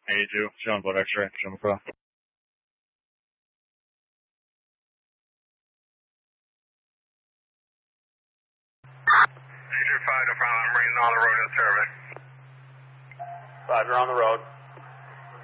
82, showing blood X-ray, show him across. Major 5 to 5, I'm bringing on the road in service. 5, you're on the road.